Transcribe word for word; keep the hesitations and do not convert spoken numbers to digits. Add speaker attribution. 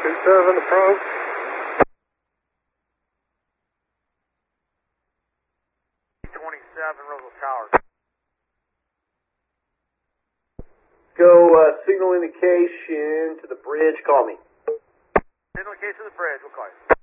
Speaker 1: two seven approach.
Speaker 2: twenty-seven, Roswell Tower.
Speaker 3: Go uh, signal indication to the bridge. Call me.
Speaker 2: Signal indication to the bridge. We'll call you.